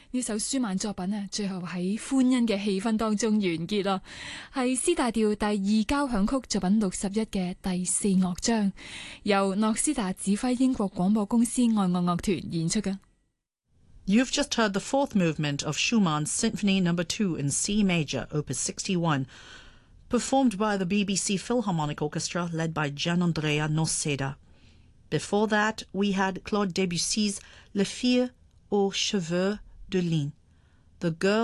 呢首舒曼作品啊，最後喺歡欣嘅氣氛當中完結啦，係 C 大調第二交響曲作品61嘅第4樂章，由諾斯達指揮英國廣播公司愛樂樂團演出嘅。 You've just heard the fourth movement of Schumann's Symphony No. 2 in C major, Opus 61, performed by the BBC Philharmonic Orchestra led by Gianandrea Noseda. Before that, we had Claude Debussy's Les Filles aux Cheveux de Lin, The Girl